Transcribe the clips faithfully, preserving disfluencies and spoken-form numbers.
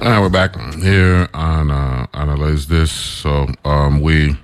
Uh, we're back here on uh, Analyze This. So um, we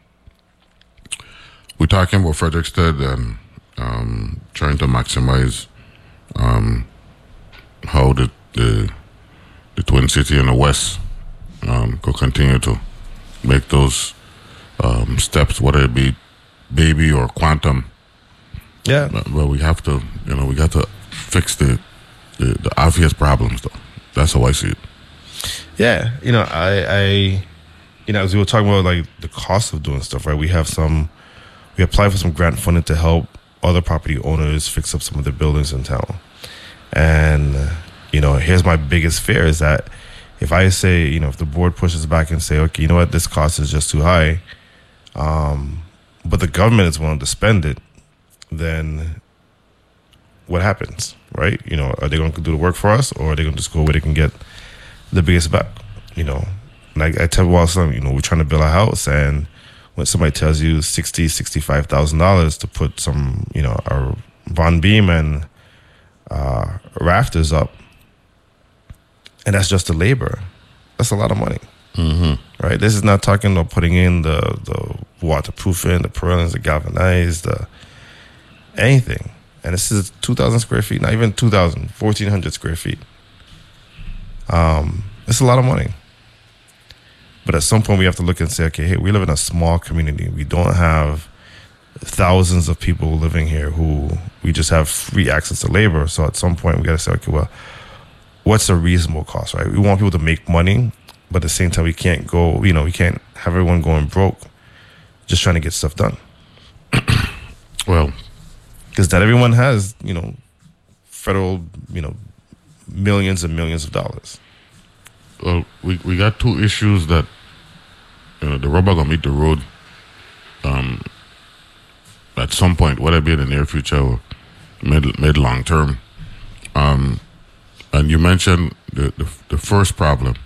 we're talking about Frederiksted and um, trying to maximize um, how the, the the Twin City in the West um, could continue to make those um, steps, whether it be baby or quantum. Yeah, but, but we have to, you know, we got to fix the, the the obvious problems, though. That's how I see it. Yeah, you know, I, I, you know, as we were talking about, like, the cost of doing stuff, right? We have some, we applied for some grant funding to help other property owners fix up some of their buildings in town. And, uh, you know, here's my biggest fear is that if I say, you know, if the board pushes back and say, okay, you know what, this cost is just too high, um, but the government is willing to spend it, then what happens, right? You know, are they going to do the work for us, or are they going to just go where they can get the biggest back? You know, like I tell well, some, you know, we're trying to build a house, and when somebody tells you sixty, sixty-five thousand dollars to put some, you know, a bond beam and uh, rafters up, and that's just the labor, that's a lot of money, mm-hmm. right? This is not talking about putting in the the waterproofing, the purlins, the galvanized, the anything. And this is two thousand square feet, not even two thousand, fourteen hundred square feet. Um, it's a lot of money. But at some point we have to look and say, okay, hey, we live in a small community. We don't have thousands of people living here who we just have free access to labor. So at some point we got to say, okay, well, what's a reasonable cost, right? We want people to make money, but at the same time we can't go, you know, we can't have everyone going broke just trying to get stuff done. Well, because not everyone has, you know, federal, you know, millions and millions of dollars. Well, we we got two issues that, you know, the rubber gonna meet the road um, at some point, whether it be in the near future or mid mid long term. Um, and you mentioned the, the the first problem